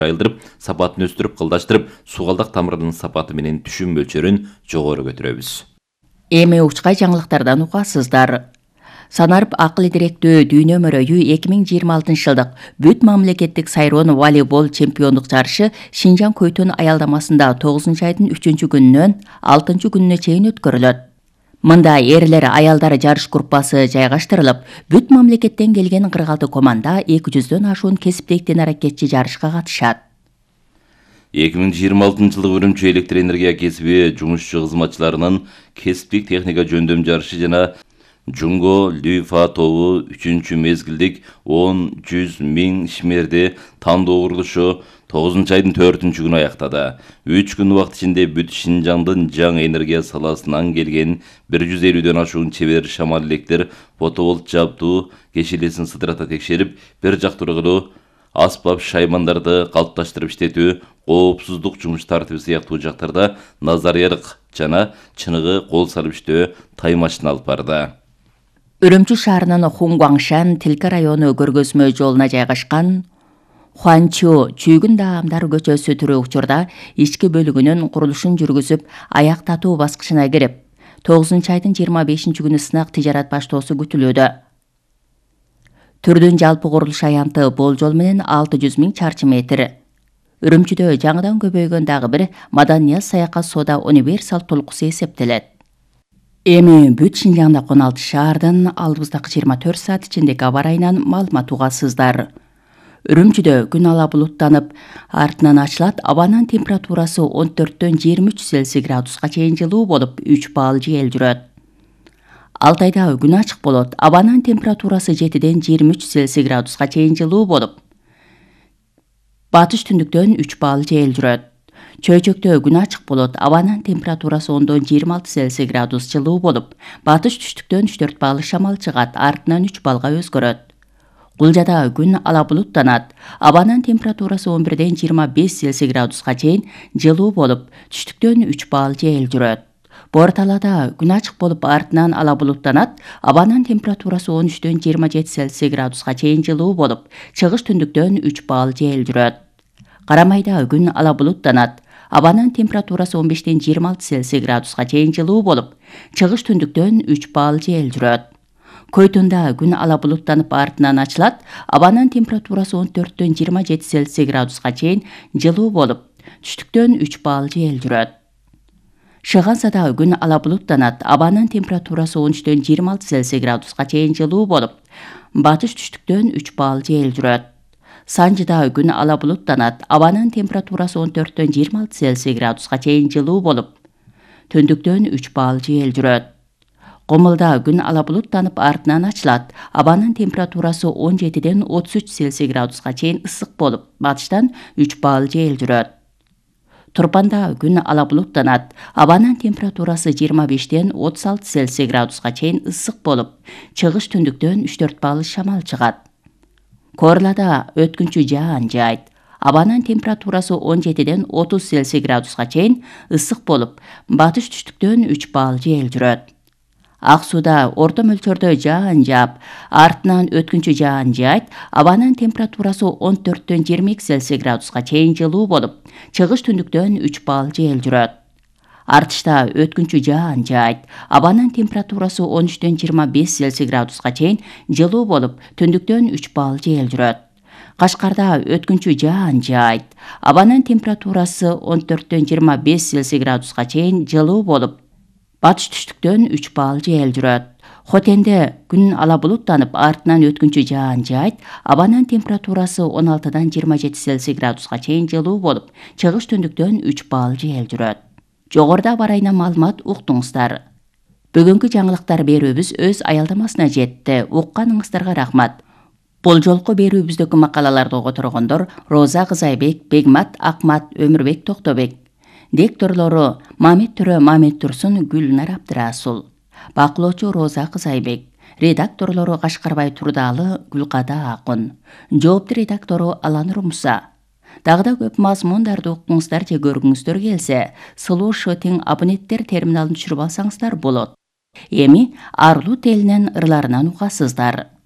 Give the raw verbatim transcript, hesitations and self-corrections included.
айылдырып, сапатын өстүрүп, кылдаштырып, сугалдак тамырынын сапаты менен түшүм мөлчөрүн жогору көтөрөбүз. Эми учка жаңылыктардан угасыздар. Санарып акыл директөө дүйнө мөрөйү эки миң жыйырма алтынчы жылдык бүт мамлекеттик сайроон волейбол чемпиондук жарышы Шинжаң Көйтөн аялдамасында тогузунчу айдын үчүнчү күнүнөн алтынчы күнүнө чейин өткөрүлөт. Мында эрлер аялдар жарыш группасы жайгаштырылып, бүт мамлекеттен келген кырк алты команда эки жүздөн ашуун кесиптик тенаракетчи жарышка катышат. эки миң жыйырма алтынчы жылдык Үрүмчү электр энергия кесиби жумушчу кызматчыларынын кесиптик техника жөндөм жарышы жана Жунго Люйфа тобу үчүнчү мезгилдик он жүз миң ишмерди тандоо курулушу тогузунчу айдын төртүнчү күнү аяктады. үч күн убакыт ичинде бүт Шинжаңдын жаңы энергия саласынан келген бир жүз элүүдөн ашуун чебер шамал электр фотоволт жабдуу кешелесин сыдырата текшерип, бир жактыргылуу аспап шаймандарды калыпташтырып иштетүү, коопсуздук жумуш тартиби сыяктуу жактарда назариялык жана чыныгы кол салып иштөө таймашын алып барды. Үрүмчү шаарынын Хунгуаңшан Тилке району көргөзмө жолуна жайгашкан Хуанчу Чүйгүн даамдар көчөсү түрү учурда ички бөлүгүнүн курулушун жүргүзүп, аяктатуу баскычына кирип, тогузунчу айдын жыйырма бешинчи күнү сынак тижарат баштоосу күтүлүүдө. Түрдүн жалпы курулуш аянты болжол менен алты жүз миң чарчы метр. Үрүмчүдө жаңыдан көбөйгөн дагы бир Маданият саякат соода универсал толкусу эсептелет. Эми бүт Шинжаңда он алты шаардын алыбыздагы жыйырма төрт саат ичиндеги аба ырайынан маалымат угасыздар. Үрүмчүдө күн ала булуттанып, артынан ачылат, абанын температурасы он төрттөн жыйырма үч Цельсий градуска чейин жылуу болуп, үч балл жел жүрөт. Алтайда күн ачык болот, абанын температурасы жетиден жыйырма үч Цельсий градуска чейин жылуу болуп, батыш түндүктөн үч балл жел жүрөт. Чөйчөктө күн ачык болот, абанын температурасы ондон жыйырма алты Цельсий градус жылуу болуп, батыш түштүктөн үч төрт балл шамал чыгат, артынан үч баллга өзгөрөт. Кулжада күн ала булуттанат, абанын температурасы он бирден жыйырма беш Цельсий градуска чейин жылуу болуп, түштүктөн үч балл жел жүрөт. Борталада күн ачык болуп, артынан ала булуттанат, абанын температурасы он үчтөн жыйырма жети Цельсий градуска чейин жылуу болуп, чыгыш түндүктөн үч балл жел жүрөт. Карамайда күн ала булуттанат, абанын температурасы он бештен жыйырма алты Цельсий градуска чейин жылуу болуп, чыгыш түндүктөн үч балл жел жүрөт. Көйтүндө күн ала булуттанып, артынан ачылат, абанын температурасы он төрттөн жыйырма жети Цельсий градуска чейин жылуу болуп, түштүктөн үч балл жел жүрөт. Шыгансада күн ала булуттанат, абанын температурасы он үчтөн жыйырма алты Цельсий градуска чейин жылуу болуп, батыш түштүктөн үч балл жел жүрөт. Санжыда күн ала булуттанат, абанын температурасы он төрттөн жыйырма алты Цельсий градуска чейин жылуу болуп, түндүктөн үч балл жел жүрөт. Комулда күн ала булуттанып, артынан ачылат, абанын температурасы он жетиден отуз үч Цельсий градуска чейин ысык болуп, батыштан үч балл жел жүрөт. Турпанда күн ала булуттанат, абанын температурасы жыйырма бештен отуз алты Цельсий градуска чейин ысык болуп, чыгыш түндүктөн үч төрт балл шамал чыгат. Корлада өткүнчү жаан жаайт, абанын температурасы он жетиден отуз Цельсий градуска чейин ысык болуп, батыш түштүктөн үч балл жел жүрөт. Ак сууда орто мөлчөрдө жаан жаап, артынан өткүнчү жаан жаайт, абанын температурасы он төрттөн жыйырма эки Цельсий градуска чейин жылуу болуп, чыгыш түндүктөн үч балл жел жүрөт. Артышта өткүнчү жаан жаайт, абанын температурасы он үчтөн жыйырма беш Цельсий градуска чейин жылуу болуп, түндүктөн үч балл жел жүрөт. Кашкарда өткүнчү жаан жаайт, абанын температурасы он төрттөн жыйырма беш Цельсий градуска чейин жылуу болуп, батыш түштүктөн үч балл жел жүрөт. Хотенде күн ала булуттанып, артынан өткүнчү жаан жаайт, абанын температурасы он алтыдан жыйырма жети Цельсий градуска чейин жылуу болуп, чыгыш түндүктөн үч балл жел жүрөт. Жогоруда аба ырайынан маалымат уктуңуздар. Бүгүнкү жаңылыктар берүүбүз өз аялдамасына жетти. Укканыңыздарга рахмат. Бул жолку берүүбүздөгү макалаларды которгондор Роза Кызайбек, Бегмат Акмат, Өмүрбек Токтобек. Дикторлору Мамет Төрө, Мамет Турсун, Гүлнар Абдырасул. Бакылоочу Роза Кызайбек. Редакторлору Кашкарбай Турдалы, Гүлкада Акын. Жоопту редактору Аланур Муса. Дагы да көп мазмундарды укуңуздар же көргүңүздөр келсе, Сулуу Шотинг абоненттер терминалын түшүрүп алсаңыздар болот. Эми Арлуу телинен ырларынан угасыздар.